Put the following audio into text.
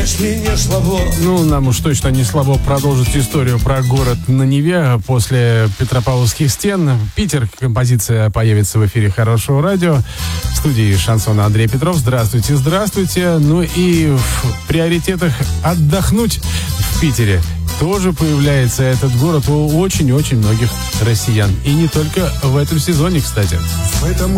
если не слабо. Ну, нам уж точно не слабо продолжить историю про город на Неве после Петропавловских стен. Питер. Композиция появится в эфире Хорошего радио. В студии шансона Андрей Петров. Здравствуйте, здравствуйте. Ну и в приоритетах отдохнуть в Питере тоже появляется этот город у очень-очень многих россиян. И не только в этом сезоне, кстати. В этом